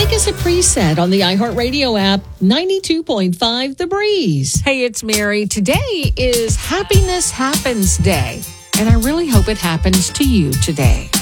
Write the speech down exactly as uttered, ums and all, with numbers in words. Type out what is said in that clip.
Make us a preset on the iHeartRadio app, ninety-two point five The Breeze. Hey, it's Mary. Today is Happiness Happens Day, and I really hope it happens to you today.